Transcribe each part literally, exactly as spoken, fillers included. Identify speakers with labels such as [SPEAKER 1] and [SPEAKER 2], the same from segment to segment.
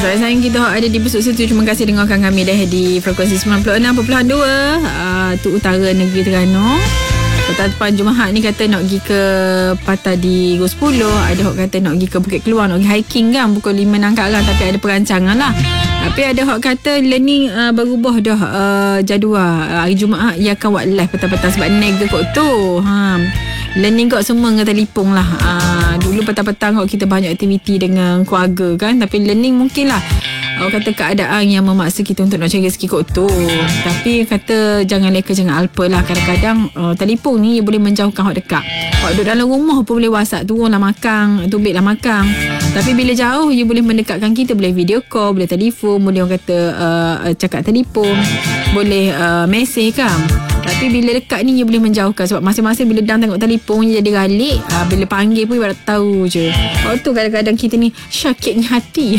[SPEAKER 1] Sayang kita ada di Besut Situ. Terima kasih dengarkan kami dah di frekuensi sembilan puluh enam perpuluhan dua uh, tu utara negeri Terengganu. Petang Jumaat ni kata nak pergi ke Patah di Go sepuluh. Ada orang kata nak pergi ke Bukit Keluar, nak pergi hiking kan pukul lima nangkap kan. Tapi ada perancangan lah. Tapi ada orang kata learning uh, berubah dah uh, jadual. uh, Hari Jumaat ia akan buat live petang-petang sebab nega kot tu. ha. Learning kot semua dengan telefon lah. uh, Dulu petang-petang kot kita banyak aktiviti dengan keluarga kan. Tapi learning mungkin lah orang kata keadaan yang memaksa kita untuk nak cari rezeki kot tu. Tapi kata jangan leka, jangan alpa lah. Kadang-kadang uh, telefon ni boleh menjauhkan orang dekat. Orang duduk dalam rumah pun boleh WhatsApp, turunlah makan, tubiklah makan. Tapi bila jauh, ia boleh mendekatkan kita. Boleh video call, boleh telefon, boleh orang kata uh, cakap telefon, boleh uh, mesej kan. Tapi bila dekat ni, ia boleh menjauhkan. Sebab masing-masing bila dah tengok telefon, ia jadi galik. uh, Bila panggil pun ibarat tahu je. Waktu kadang-kadang kita ni syakitnya hati.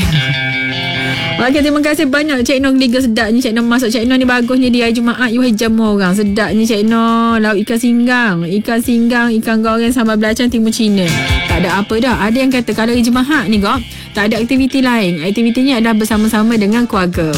[SPEAKER 1] Okey, terima kasih banyak Cik Noh. Liga sedapnya Cik Noh masuk. Cik Noh ni bagusnya di hari Jumaat you jamu orang. Sedapnya Cik Noh. Lauk ikan singgang, ikan singgang, ikan goreng sambal belacan timun Cina. Tak ada apa dah. Ada yang kata kalau hari Jumaat ni kok tak ada aktiviti lain. Aktivitinya adalah bersama-sama dengan keluarga.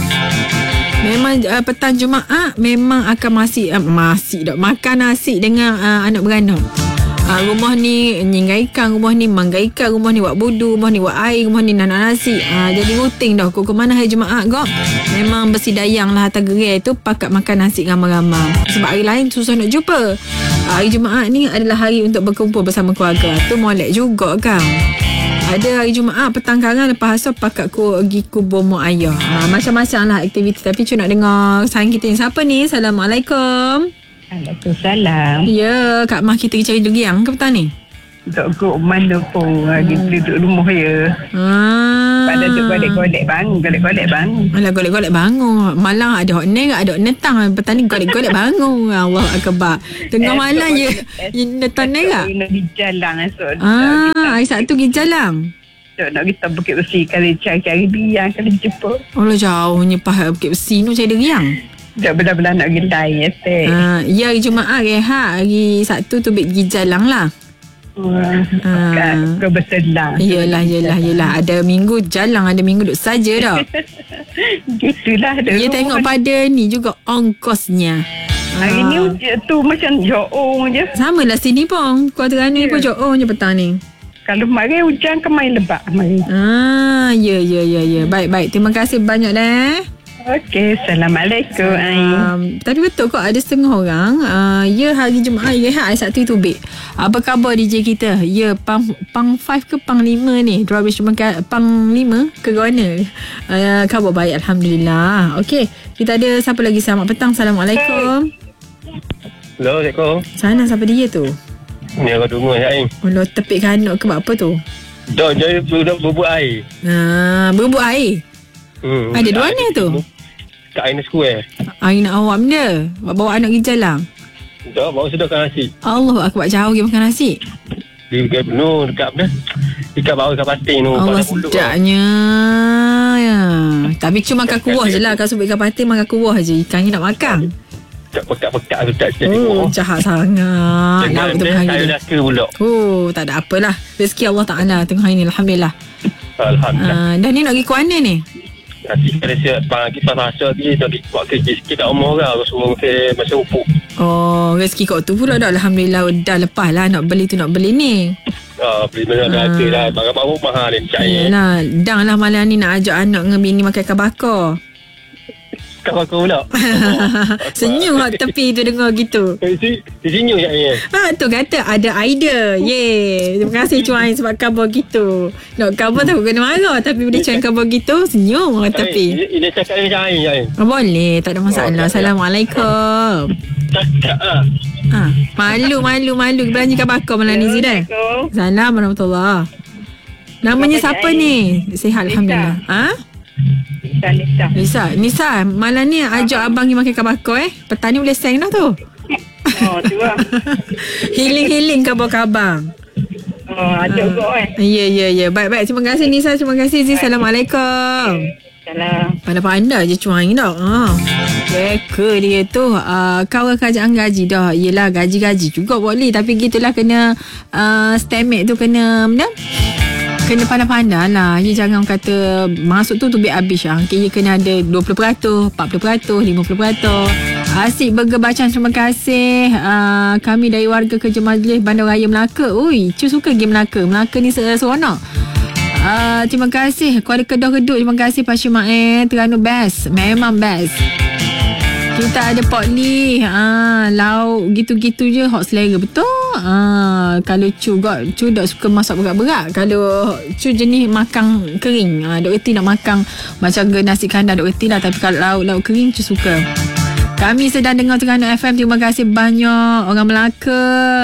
[SPEAKER 1] Memang uh, petang Jumaat memang akan masih uh, masih dak makan nasi dengan uh, anak beranak. Uh, rumah ni nyinggaikan, rumah ni manggaikan, rumah ni buat budu, rumah ni buat air, rumah ni nanak nasi. uh, Jadi rutin dah. Kau ke mana hari Jumaat kau memang bersih dayang lah atas gerai tu pakat makan nasi ramai-ramai. Sebab hari lain susah nak jumpa. uh, Hari Jumaat ni adalah hari untuk berkumpul bersama keluarga. Tu molek juga kan. Ada hari Jumaat petang karang lepas asal pakat ku pergi kubur mak ayah. ha, Macam-macam lah aktiviti. Tapi cuma nak dengar sayang kita ni. Siapa ni? Assalamualaikum.
[SPEAKER 2] Waalaikumsalam.
[SPEAKER 1] Ya, Kak Mah kita cari durian ke petang ni?
[SPEAKER 2] Tak kok mana pun lagi hmm. duduk rumah ya.
[SPEAKER 1] Ah.
[SPEAKER 2] Pada duduk golek-golek bangun, golek-golek bangun.
[SPEAKER 1] Alah golek-golek bangun. Malam ada hot ni, ada netang. Petang ni golek-golek bangun. Allah akbar. Tengah eh, malam je netang ni ke?
[SPEAKER 2] Nak pergi jalan esok.
[SPEAKER 1] Ah, hari Sabtu pergi jalan.
[SPEAKER 2] Esok nak kita Bukit Besi kali cari-cari biang kali jumpa.
[SPEAKER 1] Allah jauhnya pahal Bukit Besi tu cari durian.
[SPEAKER 2] Tak belah-belah nak pergi lain teh.
[SPEAKER 1] Ah, ya hari Jumaat rehat, hari Sabtu tu pergi jalan lah.
[SPEAKER 2] Wah, ah. Kau berselang.
[SPEAKER 1] Yelah, yelah, yelah. Ada minggu jalan, ada minggu duduk saja dah.
[SPEAKER 2] Gitulah.
[SPEAKER 1] Ya tengok pada ni juga ongkosnya.
[SPEAKER 2] Hari
[SPEAKER 1] ah.
[SPEAKER 2] ni tu macam joong je.
[SPEAKER 1] Sama lah sini pun. Kuala Terengganu yeah. pun joong je petang ni.
[SPEAKER 2] Kalau mari hujan ke main lebat mari.
[SPEAKER 1] Ah, ya, ya, ya, ya. Baik, baik. Terima kasih banyak dah.
[SPEAKER 2] Okey, Assalamualaikum.
[SPEAKER 1] Um, tapi betul kok ada setengah orang uh, ya hari Jumaat rehat, hari Sabtu tubik. Apa khabar D J kita? Ya pang pang lima ke pang lima ni? Dua habis cuma pang lima ke mana? Uh, khabar baik alhamdulillah. Okey, kita ada siapa lagi? Selamat petang. Assalamualaikum.
[SPEAKER 3] Hello, Assalamualaikum.
[SPEAKER 1] Sana siapa dia tu?
[SPEAKER 3] Ni orang tunggu Zain.
[SPEAKER 1] Allah tepik kanok ke apa tu?
[SPEAKER 3] Dah jadi berebut air.
[SPEAKER 1] Ha, berebut air.
[SPEAKER 3] Hmm,
[SPEAKER 1] ada dua mana tu?
[SPEAKER 3] Kat Aina Square.
[SPEAKER 1] Air nak awak benda? Bawa anak pergi jalan?
[SPEAKER 3] Tak, bawa sedangkan nasi.
[SPEAKER 1] Allah akbar, jauh pergi makan nasi.
[SPEAKER 3] Di dekat no, dekat mana? Dekat bawah dekat pating tu.
[SPEAKER 1] Allah sedapnya. Ya. Tapi cuma makan kuah je lah. Kalau sebut ikan pating makan kuah je. Ikan ni nak makan.
[SPEAKER 3] Tak pekat-pekat tu tak jadi.
[SPEAKER 1] Oh, jahat sangat.
[SPEAKER 3] Jangan dia saya dah ke pula.
[SPEAKER 1] Oh, tak ada apalah. Rezeki Allah Ta'ala tengah hari ni. Alhamdulillah.
[SPEAKER 3] Alhamdulillah.
[SPEAKER 1] Uh, dah ni nak pergi ke mana ni?
[SPEAKER 3] Nanti kalau saya pagi pas masa dia nak buat kerja sikit kat rumah kan. Aku suruh saya masuk upuk.
[SPEAKER 1] Oh, rezeki kau tu pula dah. Alhamdulillah dah lepas lah nak beli tu nak beli ni.
[SPEAKER 3] Ah, beli mana dah ada lah. Barang-barang mahal ni percaya.
[SPEAKER 1] Yalah, dang lah malam ni nak ajak anak dengan bini makan ikan bakar.
[SPEAKER 3] Ikan bakar pula.
[SPEAKER 1] Senyum kat tepi tu dengar gitu.
[SPEAKER 3] Dia senyum kat ni.
[SPEAKER 1] Ha, tu kata ada idea. Yeay. Terima kasih Cuan sebab khabar gitu. Nak khabar takut kena marah. Tapi bila Cuan khabar gitu, senyum kat tepi.
[SPEAKER 3] Dia cakap ni macam air.
[SPEAKER 1] Boleh, tak ada masalah. Assalamualaikum.
[SPEAKER 3] Cakap lah.
[SPEAKER 1] Ha, malu, malu, malu. Belanjakan bakar malam ni Zidan. Assalamualaikum warahmatullahi. Namanya siapa ni? Sihat Alhamdulillah. Ha?
[SPEAKER 2] Nisa, Nisa.
[SPEAKER 1] Nisa, Nisa, malam ni ajak abang pergi makan ikan bakar eh. Petang ni boleh seng dah tu.
[SPEAKER 2] Oh, tu lah.
[SPEAKER 1] Healing-healing khabar-khabar.
[SPEAKER 2] Oh, ada uh, kok eh.
[SPEAKER 1] Ya, ya, ya. Baik-baik. Terima kasih Nisa. Terima kasih Ziz. Assalamualaikum.
[SPEAKER 2] Salam.
[SPEAKER 1] Pandai-pandai je cuang ni dah. Ha. Reka dia tu. Uh, kawan kerajaan gaji dah. Yelah, gaji-gaji juga boleh. Tapi gitulah kena uh, stamp tu kena... Mana? Kena pandai-pandai lah. You jangan kata masuk tu tu biar habis lah. You kena ada dua puluh peratus, empat puluh peratus, lima puluh peratus. Asyik Burger Bacang, terima kasih. Uh, kami dari warga kerja majlis Bandar Raya Melaka. Ui, cu suka game Melaka. Melaka ni seronok. Uh, terima kasih Kuala Kedah Kedut. Terima kasih Pak Syumae. Terengganu best. Memang best. Kita ada Pok Lee. Ah, lauk gitu-gitu je hot selera betul. Ah, kalau cu god, cu tak suka masak berat-berat. Kalau cu jenis makan kering. Ah, dok reti nak makan macam nasi kandar, dok reti lah. Tapi kalau lauk-lauk kering cu suka. Kami sedang dengar Terengganu F M. Terima kasih banyak orang Melaka.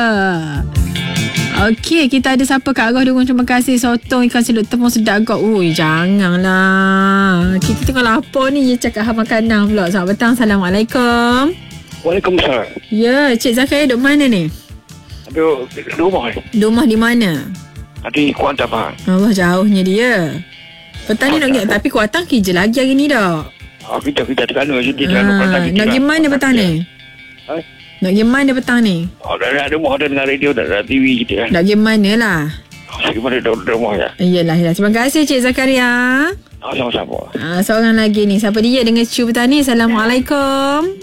[SPEAKER 1] Okey, kita ada siapa Kak Arwah Durung. Terima kasih. Sotong ikan celup tepung sedap kot. Ui, janganlah. Kita tengah lapar ni. Dia cakap hal makanan pula. Selamat petang. Assalamualaikum.
[SPEAKER 4] Waalaikumsalam.
[SPEAKER 1] Ya, Cik Zakaria duduk mana ni?
[SPEAKER 4] Duduk di rumah ni.
[SPEAKER 1] Di rumah di mana?
[SPEAKER 4] Di Kuantan, Pak.
[SPEAKER 1] Allah, jauhnya dia. Petang ni nak pergi. Tapi Kuantan kerja lagi hari ni dah.
[SPEAKER 4] Ah, kita kita Terengganu je. Di
[SPEAKER 1] Ah, nak pergi mana petang ni?
[SPEAKER 4] Ha?
[SPEAKER 1] Nak pergi mana petang ni?
[SPEAKER 4] Oh, dah ada rumah, ada dengan radio, dah ada T V kita kan.
[SPEAKER 1] Nak pergi mana lah?
[SPEAKER 4] Bagaimana dah ada rumah ya?
[SPEAKER 1] Iyalah, iyalah. Terima kasih Cik Zakaria.
[SPEAKER 4] Ah, sama-sama.
[SPEAKER 1] Ah, seorang lagi ni. Siapa dia dengan Cu petang ni? Assalamualaikum.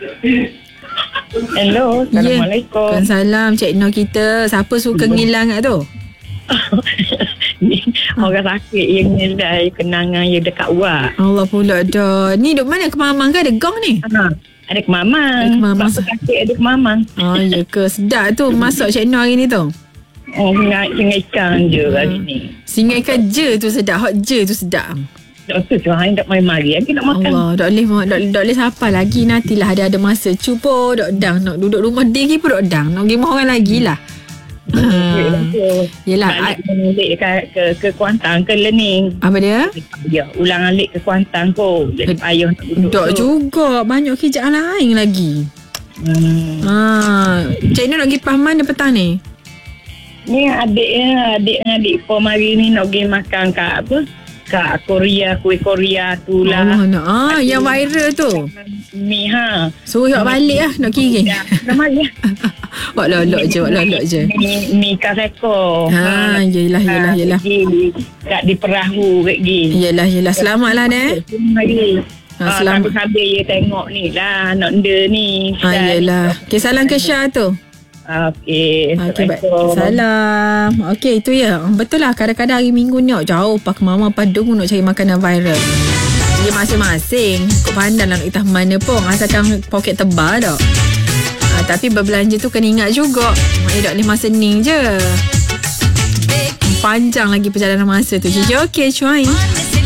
[SPEAKER 2] Hello, Assalamualaikum.
[SPEAKER 1] Ya. Salam Cik Noh kita. Siapa suka ngilang kat tu?
[SPEAKER 2] Ni orang sakit yang nilai kenangan yang dekat Wak.
[SPEAKER 1] Allah pula dah. Ni duk mana? Kemamang ke ada gong ni?
[SPEAKER 2] Ha, ada kemamang.
[SPEAKER 1] Ada kemamang.
[SPEAKER 2] Sebab sakit ada kemamang.
[SPEAKER 1] Oh ya ke? Sedap tu masak Cik Noh hari ni tu.
[SPEAKER 2] Oh, singa, singa ikan je hari ni.
[SPEAKER 1] Singa ikan je tu sedap. Hot je tu sedap.
[SPEAKER 2] Doktor tu hari tak main mari lagi nak makan.
[SPEAKER 1] Allah, tak boleh tak, tak boleh siapa lagi. Nantilah ada ada masa cuba dok dang nak duduk rumah dia lagi pun dok dang. Nak pergi orang lagi lah. Ha. Yelah,
[SPEAKER 2] balik ke, ke ke Kuantan ke learning.
[SPEAKER 1] apa dia?
[SPEAKER 2] Ya, ulang alik ke Kuantan ko. Jadi payah nak duduk.
[SPEAKER 1] Dok juga banyak kerjaan lain lagi.
[SPEAKER 2] Hmm.
[SPEAKER 1] Ha, Cik Noh nak pergi pas mana petang ni?
[SPEAKER 2] Ni adik ya, adik dengan adik pom hari ni nak pergi makan kat apa? Kat Korea, kuih Korea tu lah.
[SPEAKER 1] Oh, nak. Ah, yang viral tu.
[SPEAKER 2] Mi ha.
[SPEAKER 1] Suruh awak balik lah nak kiring.
[SPEAKER 2] Dah mari.
[SPEAKER 1] Buat lolok je, buat lolok je.
[SPEAKER 2] Mi mi kaseko.
[SPEAKER 1] Ha, yelah, yelah, yelah.
[SPEAKER 2] Kat di perahu kat gi.
[SPEAKER 1] Yelah, yelah. Selamatlah deh.
[SPEAKER 2] Mari.
[SPEAKER 1] Ha,
[SPEAKER 2] Ha,
[SPEAKER 1] selamat.
[SPEAKER 2] sambil dia tengok ni lah nak enda ni.
[SPEAKER 1] Ha, yelah. Okay, salam ke Syah tu.
[SPEAKER 2] Okey.
[SPEAKER 1] Okey, baik. Salam. Okey, itu ya. Betul lah. Kadang-kadang hari Minggu ni jauh pak mama padung nak cari makanan viral. Dia masing-masing. Kau pandang lah nak kita mana pun. Asalkan poket tebal tak. Ha, tapi berbelanja tu kena ingat juga. Eh, tak boleh masa ni je. Panjang lagi perjalanan masa tu. Okey, cuai.